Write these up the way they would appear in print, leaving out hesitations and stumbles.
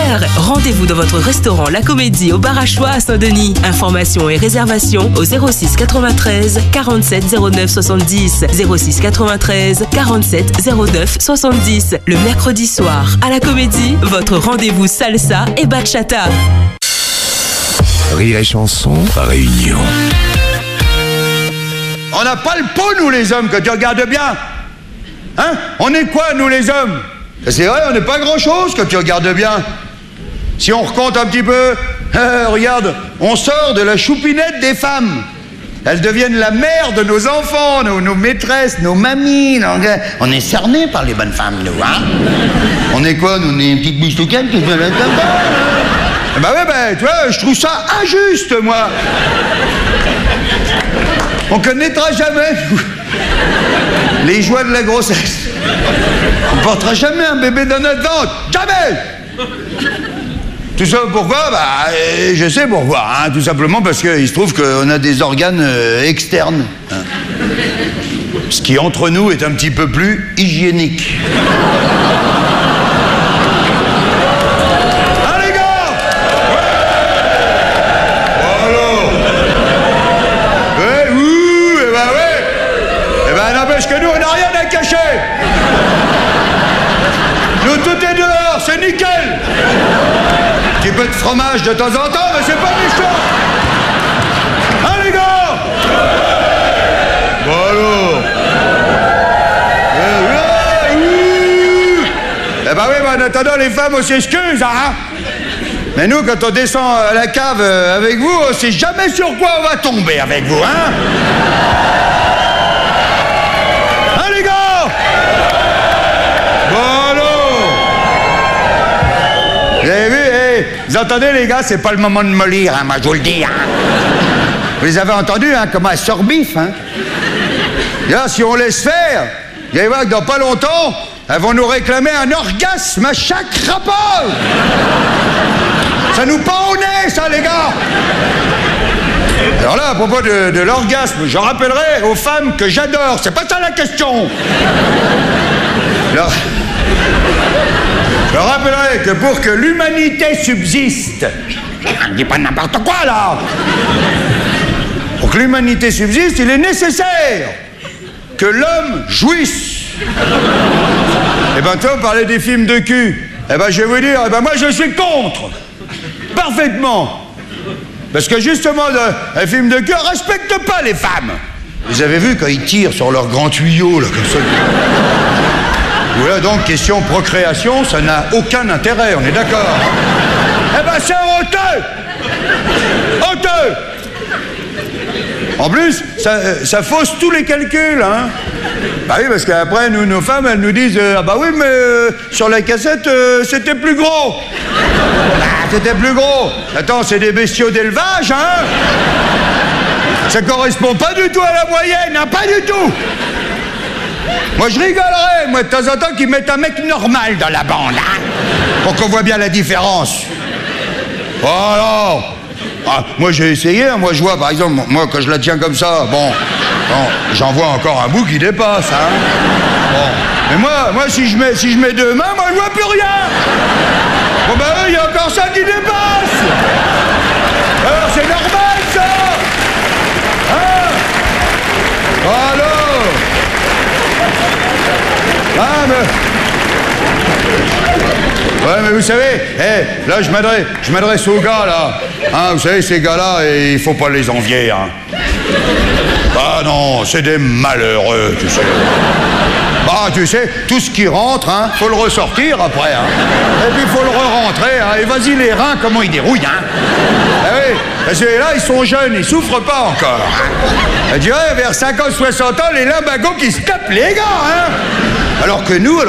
Super. Rendez-vous dans votre restaurant La Comédie au Bar à Choix à Saint-Denis. Informations et réservations au 06 93 47 09 70. 06 93 47 09 70. Le mercredi soir à La Comédie, votre rendez-vous salsa et bachata. Rire et chanson, réunion. On n'a pas le pot, nous les hommes, que tu regardes bien. Hein? On est quoi, nous les hommes? C'est vrai, on n'est pas grand-chose, que tu regardes bien. Si on recompte un petit peu, regarde, on sort de la choupinette des femmes. Elles deviennent la mère de nos enfants, nos maîtresses, nos mamies. On est cernés par les bonnes femmes, nous, hein? On est quoi, nous? On est une petite bouche-touquette qui fait la table. Bah ouais, tu vois, je trouve ça injuste, moi. On connaîtra jamais les joies de la grossesse. On ne portera jamais un bébé dans notre ventre. Jamais. Tout ça pourquoi? Bah, je sais pourquoi. Hein. Tout simplement parce qu'il se trouve qu'on a des organes externes. Hein. Ce qui, entre nous, est un petit peu plus hygiénique. Parce que nous, on n'a rien à cacher. Nous, tout est dehors, c'est nickel. Un petit peu de fromage de temps en temps, mais c'est pas méchant. Hein, les gars? Bon alors. Eh ben oui, mais en attendant, les femmes, on s'excuse, hein? Mais nous, quand on descend à la cave avec vous, on sait jamais sur quoi on va tomber avec vous, hein? Les gars! Bon alors! Vous avez vu, vous entendez les gars, c'est pas le moment de mollir, hein, moi je vous le dis, hein. Vous les avez entendus, hein, comment elles sorbifent, hein. Là, si on laisse faire, vous allez voir que dans pas longtemps, elles vont nous réclamer un orgasme à chaque rapport! Ça nous pend au nez, ça, les gars! Alors là, à propos de l'orgasme, je rappellerai aux femmes que j'adore. C'est pas ça la question. Alors, je rappellerai que pour que l'humanité subsiste, ne dis pas n'importe quoi là. Pour que l'humanité subsiste, il est nécessaire que l'homme jouisse. Eh ben toi, vous parlez des films de cul. Eh ben je vais vous dire, moi je suis contre. Parfaitement. Parce que justement, un film de cul ne respecte pas les femmes. Vous avez vu quand ils tirent sur leur grand tuyau, là, comme ça. Voilà, donc, question procréation, ça n'a aucun intérêt, on est d'accord. Eh ben, c'est honteux! Honteux! En plus, ça fausse tous les calculs, hein. Bah oui, parce qu'après, nos femmes, elles nous disent ah bah oui, mais sur la cassette, c'était plus gros. Bah, c'était plus gros. Attends, c'est des bestiaux d'élevage, hein. Ça correspond pas du tout à la moyenne, hein, pas du tout. Moi, je rigolerais, moi, de temps en temps, qu'ils mettent un mec normal dans la bande, hein, pour qu'on voit bien la différence. Oh alors. Ah, moi j'ai essayé, hein. Moi je vois par exemple, moi quand je la tiens comme ça, bon j'en vois encore un bout qui dépasse, hein. Bon, mais moi si je mets deux mains, moi je vois plus rien. Bon ben il y a encore ça qui dépasse. Alors c'est normal ça. Hein? Alors. Ah mais. Ouais, mais vous savez, là, je m'adresse aux gars, là. Hein, vous savez, ces gars-là, il faut pas les envier, hein. Ah non, c'est des malheureux, tu sais. Bah, tu sais, tout ce qui rentre, hein, faut le ressortir après, hein. Et puis, faut le re-rentrer, hein. Et vas-y, les reins, comment ils dérouillent, hein. Ah oui, parce que là, ils sont jeunes, ils souffrent pas encore. Hein. Je dirais, vers 50, 60 ans, les limbagos qui se tapent les gars, hein. Alors que nous...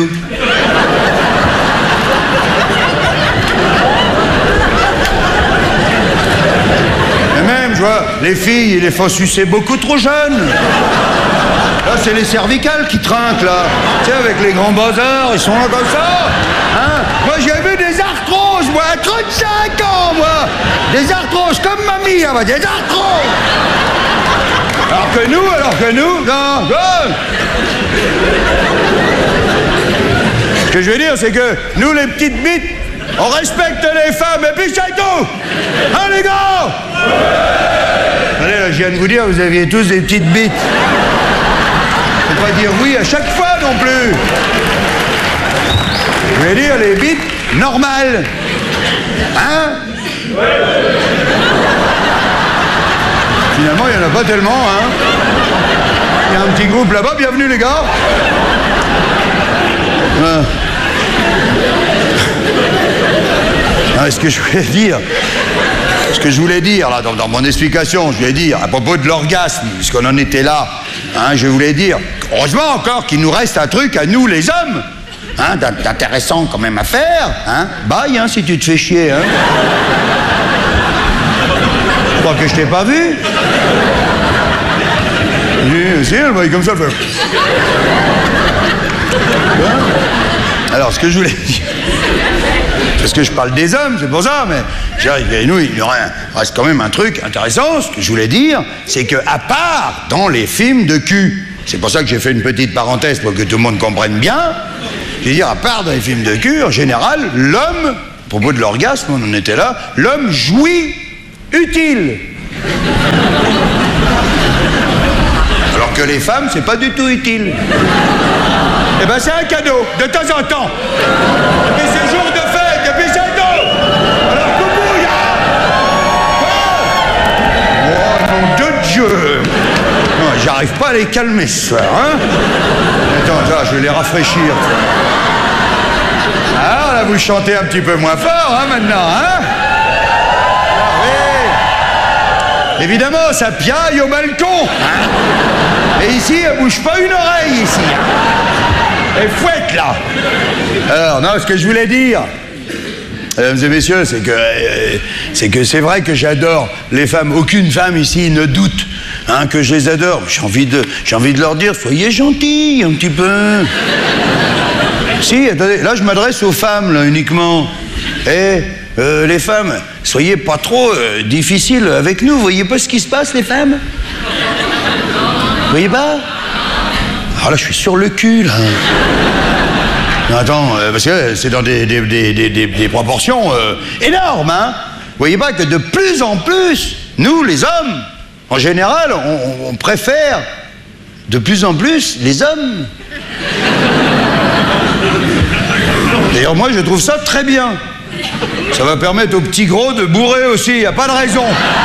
Je vois, les filles, ils les font sucer beaucoup trop jeunes. Là, c'est les cervicales qui trinquent, là. Tu sais, avec les grands bazars, ils sont là comme ça. Hein? Moi, j'ai vu des arthroses, moi, à 35 ans, moi. Des arthroses comme mamie, là, des arthroses. Alors que nous, non, non. Ce que je veux dire, c'est que nous, les petites bites, On respecte les femmes, et puis c'est tout. Hein, les gars? Allez, là, je viens de vous dire, vous aviez tous des petites bites. Faut pas dire oui à chaque fois non plus. Je vais dire les bites normales. Hein? Finalement, il n'y en a pas tellement, hein? Il y a un petit groupe là-bas, bienvenue les gars. Ce que je voulais dire, là, dans mon explication, je voulais dire, à propos de l'orgasme, puisqu'on en était là, hein, je voulais dire, heureusement encore qu'il nous reste un truc à nous, les hommes, hein, d'intéressant quand même à faire, hein. Bye, hein, si tu te fais chier, hein. Je crois que je t'ai pas vu. Si, elle va comme ça, elle fait... Hein? Alors, ce que je voulais dire... Parce que je parle des hommes, c'est pour ça, mais nous, il y reste quand même un truc intéressant. Ce que je voulais dire, c'est qu'à part dans les films de cul, c'est pour ça que j'ai fait une petite parenthèse pour que tout le monde comprenne bien, je veux dire, à part dans les films de cul, en général, l'homme, à propos de l'orgasme, on en était là, l'homme jouit utile. Alors que les femmes, c'est pas du tout utile. Eh ben, c'est un cadeau, de temps en temps. Et puis c'est jour de fête, et puis c'est tout. Alors, coucou, ya. Oh, nom de Dieu. Non, j'arrive pas à les calmer ce soir, hein. Attends, je vais les rafraîchir. Ah, là, vous chantez un petit peu moins fort, hein, maintenant, hein. Évidemment, ça piaille au balcon, hein. Et ici, elle bouge pas une oreille, ici, hein. Elle fouette, là. Alors, non, ce que je voulais dire, mesdames et messieurs, c'est que c'est vrai que j'adore les femmes. Aucune femme ici ne doute, hein, que je les adore. J'ai envie de leur dire, soyez gentils, un petit peu. Si, attendez, là, je m'adresse aux femmes, là, uniquement. Les femmes, soyez pas trop difficiles avec nous. Vous voyez pas ce qui se passe, les femmes? Vous voyez pas? Alors là, je suis sur le cul, là. Non, attends, parce que c'est dans des proportions énormes, hein. Vous voyez pas que de plus en plus, nous, les hommes, en général, on préfère de plus en plus les hommes. D'ailleurs, moi, je trouve ça très bien. Ça va permettre aux petits gros de bourrer aussi, il n'y a pas de raison.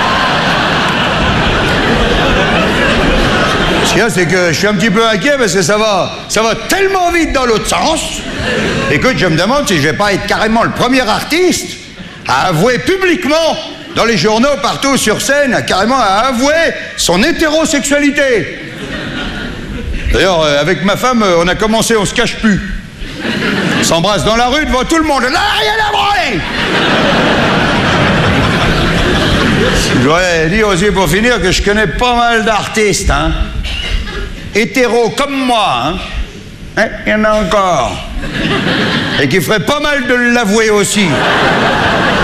Ce qu'il y a, c'est que je suis un petit peu inquiet parce que ça va tellement vite dans l'autre sens. Écoute, je me demande si je vais pas être carrément le premier artiste à avouer publiquement, dans les journaux, partout sur scène, à avouer son hétérosexualité. D'ailleurs, avec ma femme, on a commencé, on se cache plus. On s'embrasse dans la rue devant tout le monde. Là, rien à branler. Je voudrais dire aussi pour finir que je connais pas mal d'artistes, hein. Hétéros comme moi, hein. Il y en a encore. Et qui ferait pas mal de l'avouer aussi.